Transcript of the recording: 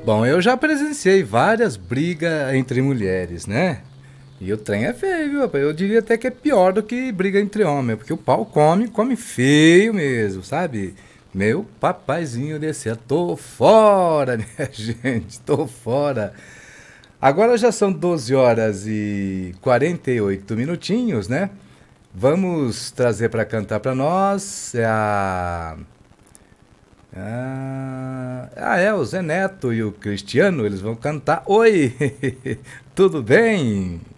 Bom, eu já presenciei várias brigas entre mulheres, né? E o trem é feio, viu, rapaz? Eu diria até que é pior do que briga entre homens, porque o pau come, come feio mesmo, sabe? Meu papaizinho descer, tô fora, minha gente, tô fora. Agora já são 12 horas e 48 minutinhos, né? Vamos trazer para cantar para nós o Zé Neto e o Cristiano, eles vão cantar. Oi, tudo bem?